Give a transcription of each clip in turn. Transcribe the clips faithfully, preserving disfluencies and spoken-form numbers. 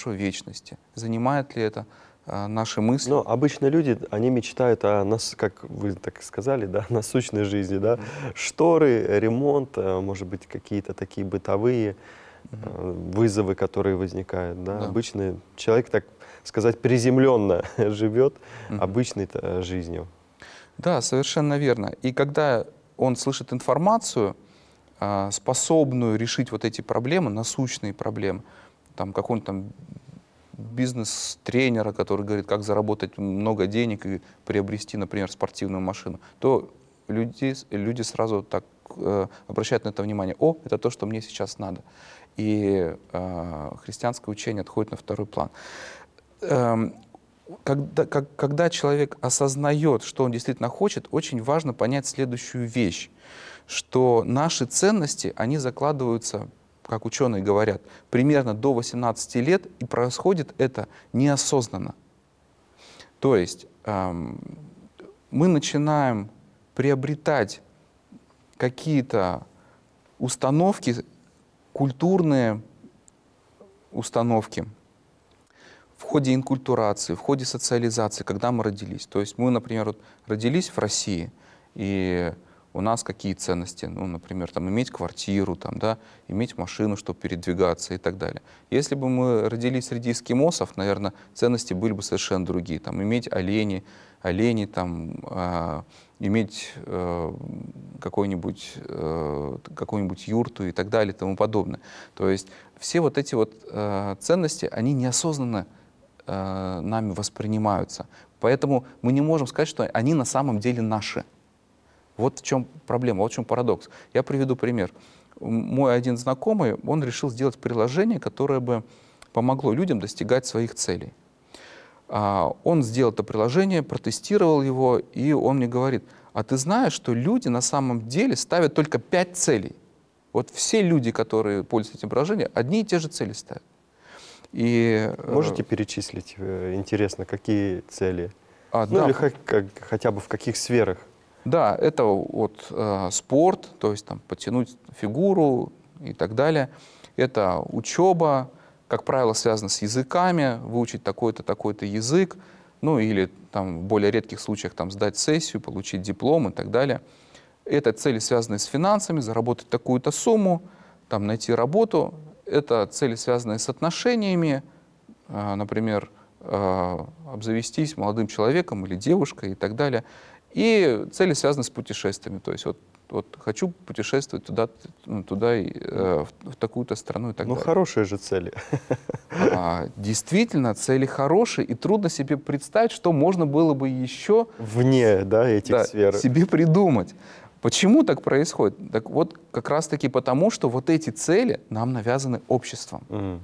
хорошего в вечности? Занимает ли это а, наши мысли? Но обычно люди, они мечтают о, нас, как вы так сказали, да, насущной жизни, да, Mm-hmm. шторы, ремонт, может быть, какие-то такие бытовые mm-hmm. вызовы, которые возникают, да. Да. Обычный человек, так сказать, приземленно живет Mm-hmm. обычной жизнью. Да, совершенно верно. И когда он слышит информацию, способную решить вот эти проблемы, насущные проблемы, там какой-нибудь там бизнес-тренера, который говорит, как заработать много денег и приобрести, например, спортивную машину, то люди, люди сразу так э, обращают на это внимание. О, это то, что мне сейчас надо. И э, христианское учение отходит на второй план. Эм, когда, как, когда человек осознает, что он действительно хочет, очень важно понять следующую вещь, что наши ценности, они закладываются, как ученые говорят, примерно до восемнадцати лет, и происходит это неосознанно. То есть эм, мы начинаем приобретать какие-то установки, культурные установки в ходе инкультурации, в ходе социализации, когда мы родились. То есть мы, например, вот родились в России, и у нас какие ценности? Ну, например, там, иметь квартиру, там, да, иметь машину, чтобы передвигаться и так далее. Если бы мы родились среди эскимосов, наверное, ценности были бы совершенно другие. Там, иметь олени, олени там, э, иметь э, какую-нибудь э, какую-нибудь юрту и так далее и тому подобное. То есть все вот эти вот э, ценности, они неосознанно э, нами воспринимаются. Поэтому мы не можем сказать, что они на самом деле наши. Вот в чем проблема, вот в чем парадокс. Я приведу пример. Мой один знакомый, он решил сделать приложение, которое бы помогло людям достигать своих целей. Он сделал это приложение, протестировал его, и он мне говорит, а ты знаешь, что люди на самом деле ставят только пять целей? Вот все люди, которые пользуются этим приложением, одни и те же цели ставят. И, Можете перечислить, интересно, какие цели? А, ну да. или хоть, как, хотя бы в каких сферах? Да, это вот э, спорт, то есть там подтянуть фигуру и так далее. Это учеба, как правило, связано с языками, выучить такой-то, такой-то язык, ну или там в более редких случаях там сдать сессию, получить диплом и так далее. Это цели, связанные с финансами, заработать такую-то сумму, там найти работу. Это цели, связанные с отношениями, э, например, э, обзавестись молодым человеком или девушкой и так далее. И цели связаны с путешествиями. То есть вот, вот хочу путешествовать туда, туда и, э, в, в такую-то страну и так ну, далее. Ну, хорошие же цели. А, действительно, цели хорошие, и трудно себе представить, что можно было бы еще вне, да, этих да, сфер себе придумать. Почему так происходит? Так вот, как раз-таки потому, что вот эти цели нам навязаны обществом. Mm.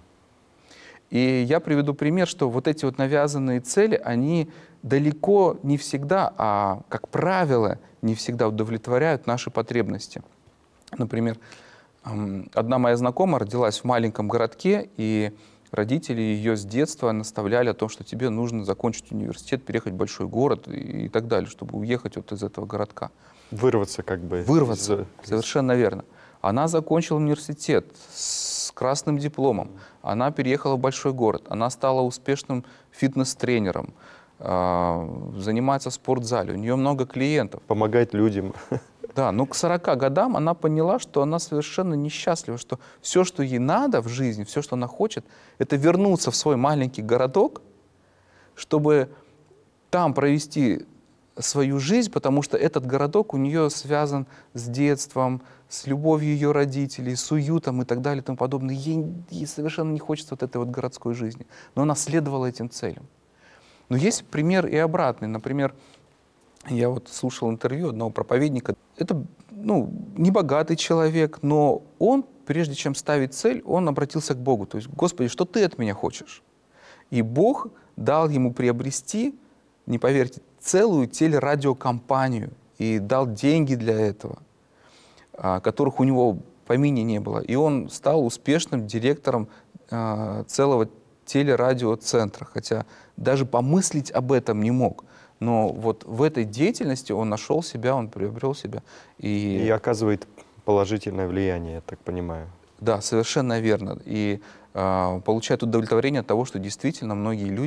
И я приведу пример, что вот эти вот навязанные цели, они далеко не всегда, а, как правило, не всегда удовлетворяют наши потребности. Например, одна моя знакомая родилась в маленьком городке, и родители ее с детства наставляли о том, что тебе нужно закончить университет, переехать в большой город и так далее, чтобы уехать вот из этого городка. Вырваться как бы. Вырваться, из... совершенно верно. Она закончила университет с красным дипломом, она переехала в большой город, она стала успешным фитнес-тренером, занимается в спортзале, у нее много клиентов. Помогает людям. Да, но к сорока годам она поняла, что она совершенно несчастлива, что все, что ей надо в жизни, все, что она хочет, это вернуться в свой маленький городок, чтобы там провести свою жизнь, потому что этот городок у нее связан с детством, с любовью ее родителей, с уютом и так далее и тому подобное. Ей, ей совершенно не хочется вот этой вот городской жизни. Но она следовала этим целям. Но есть пример и обратный. Например, я вот слушал интервью одного проповедника. Это, ну, небогатый человек, но он, прежде чем ставить цель, он обратился к Богу. То есть, Господи, что Ты от меня хочешь? И Бог дал ему приобрести, не поверьте, целую телерадиокомпанию и дал деньги для этого, которых у него в помине не было. И он стал успешным директором целого телерадиоцентра, хотя даже помыслить об этом не мог. Но вот в этой деятельности он нашел себя, он приобрел себя. И, и оказывает положительное влияние, я так понимаю. Да, совершенно верно. И а, получают удовлетворение от того, что действительно многие люди